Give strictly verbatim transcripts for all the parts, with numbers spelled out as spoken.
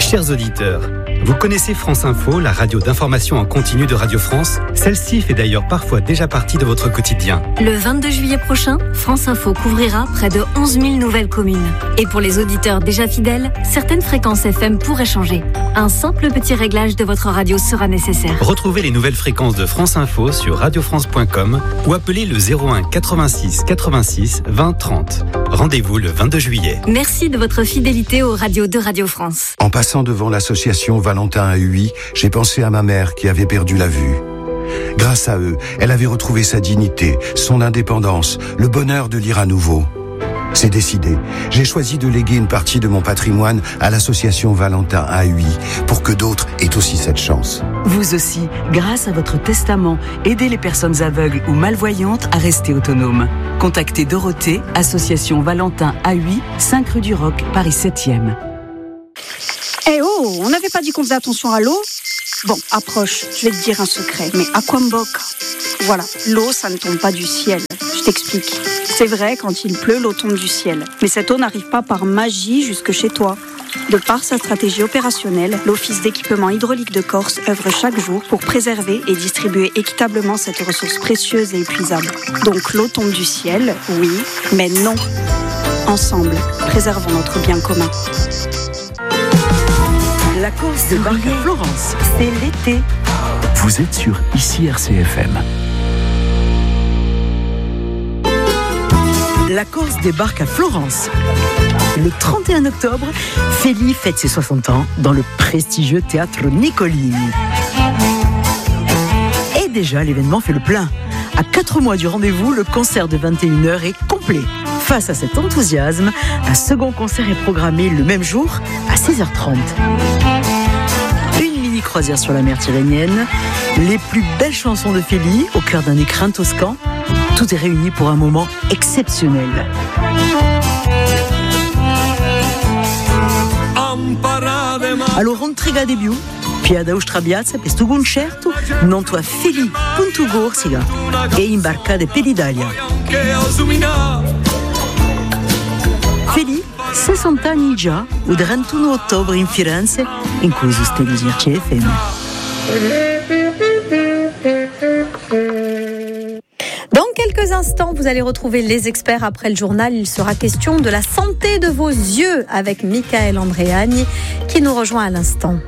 Chers auditeurs, vous connaissez France Info, la radio d'information en continu de Radio France? Celle-ci fait d'ailleurs parfois déjà partie de votre quotidien. Le vingt-deux juillet prochain, France Info couvrira près de onze mille nouvelles communes. Et pour les auditeurs déjà fidèles, certaines fréquences F M pourraient changer. Un simple petit réglage de votre radio sera nécessaire. Retrouvez les nouvelles fréquences de France Info sur radio france point com ou appelez le zéro un quatre-vingt-six quatre-vingt-six vingt trente. Rendez-vous le vingt-deux juillet. Merci de votre fidélité aux radios de Radio France. En passant devant l'association Valentin à Huy, j'ai pensé à ma mère qui avait perdu la vue. Grâce à eux, elle avait retrouvé sa dignité, son indépendance, le bonheur de lire à nouveau. C'est décidé. J'ai choisi de léguer une partie de mon patrimoine à l'association Valentin à Huy pour que d'autres aient aussi cette chance. Vous aussi, grâce à votre testament, aidez les personnes aveugles ou malvoyantes à rester autonomes. Contactez Dorothée, association Valentin à Huy, cinq rue du Roc, Paris septième. Eh oh, on n'avait pas dit qu'on faisait attention à l'eau? Bon, approche, je vais te dire un secret, mais Aquamboc, voilà, l'eau, ça ne tombe pas du ciel. Je t'explique. C'est vrai, quand il pleut, l'eau tombe du ciel. Mais cette eau n'arrive pas par magie jusque chez toi. De par sa stratégie opérationnelle, l'Office d'équipement hydraulique de Corse œuvre chaque jour pour préserver et distribuer équitablement cette ressource précieuse et épuisable. Donc l'eau tombe du ciel, oui, mais non. Ensemble, préservons notre bien commun. La course de barque à Florence, c'est l'été. Vous êtes sur Ici R C F M. La Corse débarque à Florence. Le trente et un octobre, Feli fête ses soixante ans dans le prestigieux théâtre Nicolini. Et déjà, l'événement fait le plein. À quatre mois du rendez-vous, le concert de vingt et une heures est complet. Face à cet enthousiasme, un second concert est programmé le même jour à seize heures trente. Une mini-croisière sur la mer Tyrrhénienne, les plus belles chansons de Feli au cœur d'un écrin toscan. Tout est réuni pour un moment exceptionnel. Alors entrega debut, piada ustrabiazza per sto concerto, non tua Feli punto Corsica e imbarca de per l'Italia. Feli, sessanta anni già, il trentuno ottobre in Firenze, in cui sostiene il C F M. Dans quelques instants, vous allez retrouver les experts après le journal. Il sera question de la santé de vos yeux avec Michael Andréani qui nous rejoint à l'instant.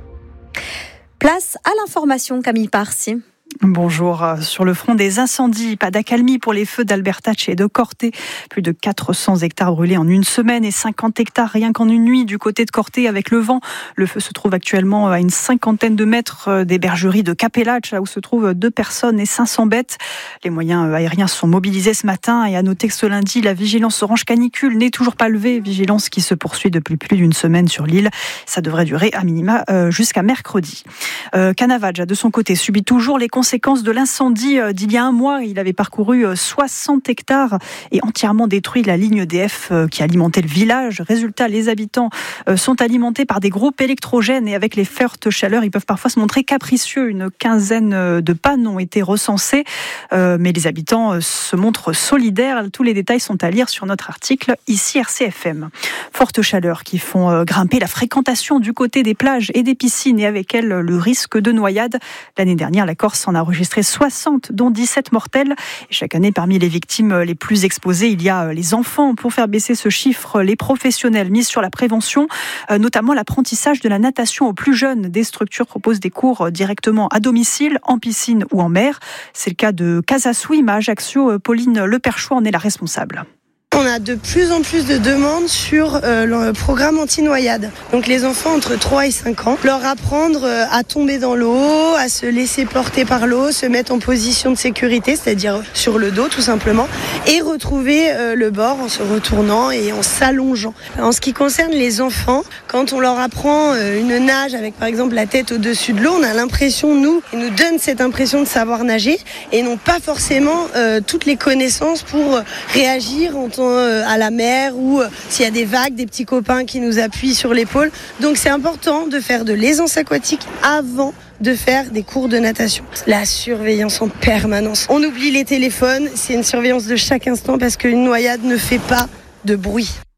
Place à l'information, Camille Parsi. Bonjour. Sur le front des incendies, pas d'accalmie pour les feux d'Albertacce et de Corte. Plus de quatre cents hectares brûlés en une semaine et cinquante hectares rien qu'en une nuit du côté de Corte avec le vent. Le feu se trouve actuellement à une cinquantaine de mètres des bergeries de Capellacce, là où se trouvent deux personnes et cinq cents bêtes. Les moyens aériens sont mobilisés ce matin et à noter que ce lundi, la vigilance orange canicule n'est toujours pas levée. Vigilance qui se poursuit depuis plus d'une semaine sur l'île. Ça devrait durer à minima jusqu'à mercredi. Euh, Canavaggia, de son côté, subit toujours les conséquences de l'incendie d'il y a un mois. Il avait parcouru soixante hectares et entièrement détruit la ligne D F qui alimentait le village. Résultat, les habitants sont alimentés par des groupes électrogènes et avec les fortes chaleurs, ils peuvent parfois se montrer capricieux. Une quinzaine de pannes ont été recensées, mais les habitants se montrent solidaires. Tous les détails sont à lire sur notre article Ici R C F M. Fortes chaleurs qui font grimper la fréquentation du côté des plages et des piscines et avec elles le risque de noyade. L'année dernière, la Corse en a enregistré soixante, dont dix-sept mortels. Et chaque année, parmi les victimes les plus exposées, il y a les enfants. Pour faire baisser ce chiffre, les professionnels misent sur la prévention, notamment l'apprentissage de la natation aux plus jeunes. Des structures proposent des cours directement à domicile, en piscine ou en mer. C'est le cas de Casasouim à Ajaccio. Pauline Leperchois en est la responsable. On a de plus en plus de demandes sur euh, le programme anti-noyade. Donc les enfants entre trois et cinq ans, leur apprendre euh, à tomber dans l'eau, à se laisser porter par l'eau, se mettre en position de sécurité, c'est-à-dire sur le dos tout simplement, et retrouver euh, le bord en se retournant et en s'allongeant. En ce qui concerne les enfants, quand on leur apprend euh, une nage avec par exemple la tête au-dessus de l'eau, on a l'impression, nous, ils nous donnent cette impression de savoir nager et n'ont pas forcément euh, toutes les connaissances pour euh, réagir en temps à la mer ou s'il y a des vagues, des petits copains qui nous appuient sur l'épaule. Donc c'est important de faire de l'aisance aquatique avant de faire des cours de natation. La surveillance en permanence. On oublie les téléphones, c'est une surveillance de chaque instant parce qu'une noyade ne fait pas de bruit.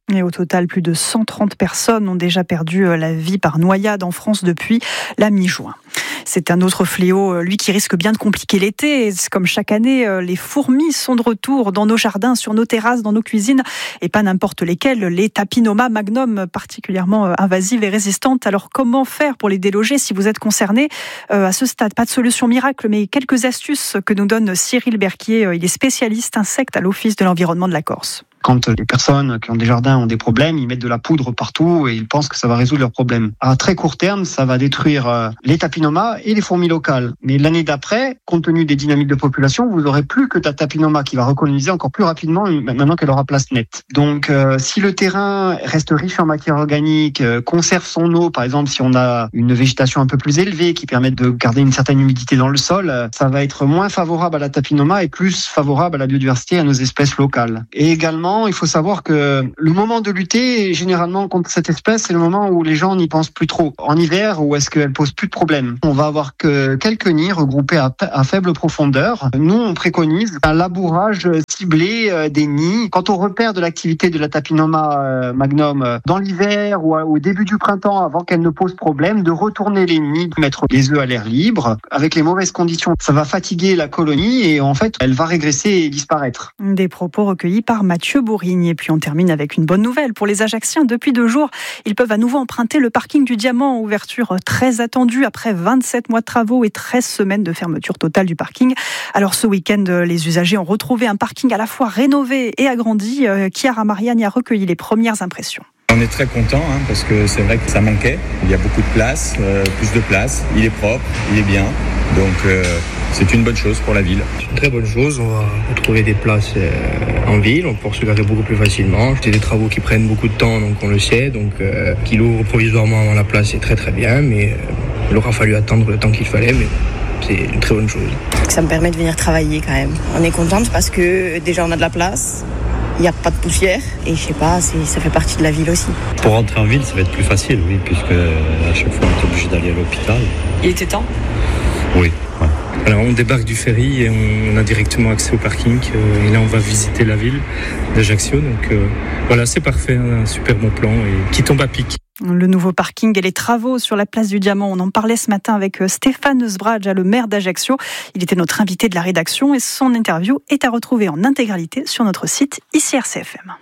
Et au total, plus de cent trente personnes ont déjà perdu la vie par noyade en France depuis la mi-juin. C'est un autre fléau, lui, qui risque bien de compliquer l'été. Comme chaque année, les fourmis sont de retour dans nos jardins, sur nos terrasses, dans nos cuisines, et pas n'importe lesquelles, les Tapinoma magnum, particulièrement invasives et résistantes. Alors, comment faire pour les déloger si vous êtes concerné ? euh, À ce stade, pas de solution miracle, mais quelques astuces que nous donne Cyril Berquier. Il est spécialiste insectes à l'Office de l'environnement de la Corse. Quand les personnes qui ont des jardins ont des problèmes, ils mettent de la poudre partout et ils pensent que ça va résoudre leurs problèmes. À très court terme, ça va détruire les tapinomas et les fourmis locales. Mais l'année d'après, compte tenu des dynamiques de population, vous n'aurez plus que ta tapinoma qui va recoloniser encore plus rapidement maintenant qu'elle aura place nette. Donc, euh, si le terrain reste riche en matière organique, euh, conserve son eau, par exemple, si on a une végétation un peu plus élevée qui permet de garder une certaine humidité dans le sol, euh, ça va être moins favorable à la tapinoma et plus favorable à la biodiversité et à nos espèces locales. Et également, il faut savoir que le moment de lutter, généralement, contre cette espèce, c'est le moment où les gens n'y pensent plus trop. En hiver, où est-ce qu'elle pose plus de problèmes. On va avoir que quelques nids regroupés à, à faible profondeur. Nous, on préconise un labourage ciblé des nids. Quand on repère de l'activité de la Tapinoma magnum dans l'hiver ou au début du printemps, avant qu'elle ne pose problème, de retourner les nids, de mettre les œufs à l'air libre. Avec les mauvaises conditions, ça va fatiguer la colonie et en fait, elle va régresser et disparaître. Des propos recueillis par Mathieu Bourrigne. Et puis on termine avec une bonne nouvelle pour les Ajacciens. Depuis deux jours, ils peuvent à nouveau emprunter le parking du Diamant. Ouverture très attendue après vingt-sept mois de travaux et treize semaines de fermeture totale du parking. Alors ce week-end, les usagers ont retrouvé un parking à la fois rénové et agrandi. Chiara Mariani a recueilli les premières impressions. On est très content hein, parce que c'est vrai que ça manquait. Il y a beaucoup de place, euh, plus de place. Il est propre, il est bien. Donc euh, c'est une bonne chose pour la ville. C'est une très bonne chose. On va retrouver des places euh, en ville. On pourra se garer beaucoup plus facilement. C'est des travaux qui prennent beaucoup de temps, donc on le sait. Donc euh, qu'il ouvre provisoirement avant la place, c'est très très bien. Mais euh, il aura fallu attendre le temps qu'il fallait. Mais c'est une très bonne chose. Ça me permet de venir travailler quand même. On est contente parce que déjà on a de la place. Il n'y a pas de poussière et je sais pas, c'est, ça fait partie de la ville aussi. Pour rentrer en ville, ça va être plus facile, oui, puisque à chaque fois on est obligé d'aller à l'hôpital. Il était temps ? Oui. Ouais. Alors on débarque du ferry et on a directement accès au parking et là on va visiter la ville d'Ajaccio. Donc euh, voilà, c'est parfait, un super bon plan et qui tombe à pic. Le nouveau parking et les travaux sur la place du Diamant. On en parlait ce matin avec Stéphane Sbradja, le maire d'Ajaccio. Il était notre invité de la rédaction et son interview est à retrouver en intégralité sur notre site ici R C F M.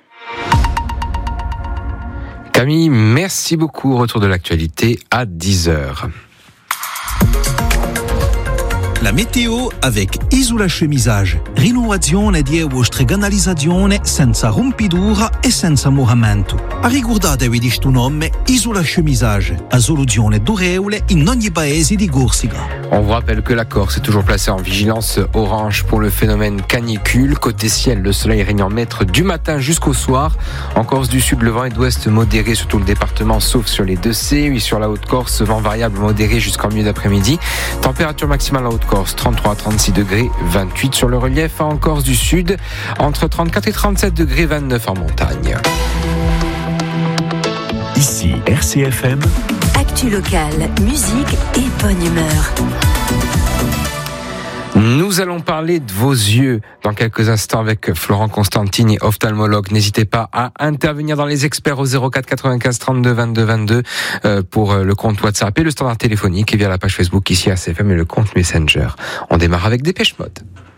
Camille, merci beaucoup. Retour de l'actualité à dix heures. La météo avec Isola Chemisage. Rinnovazione di e vostre canalizzazione senza rompidura e senza moramento. Ricordatevi di sto nome Isola Chemisage, la soluzione durevole in ogni paese di Corsica. On vous rappelle que la Corse est toujours placée en vigilance orange pour le phénomène canicule. Côté ciel, le soleil règne en maître du matin jusqu'au soir. En Corse du Sud, le vent est d'ouest modéré sur tout le département, sauf sur les deux C. Oui, sur la Haute-Corse, vent variable modéré jusqu'en milieu d'après-midi. Température maximale en Haute-Corse, trente-trois à trente-six degrés, vingt-huit sur le relief. En Corse du Sud, entre trente-quatre et trente-sept degrés, vingt-neuf en montagne. Ici, R C F M. Actu locale, musique et bonne humeur. Nous allons parler de vos yeux dans quelques instants avec Florent Constantini, ophtalmologue. N'hésitez pas à intervenir dans les experts au zéro quatre quatre-vingt-quinze trente-deux vingt-deux vingt-deux pour le compte WhatsApp et le standard téléphonique et via la page Facebook ici à R C F M et le compte Messenger. On démarre avec Dépêche Mode.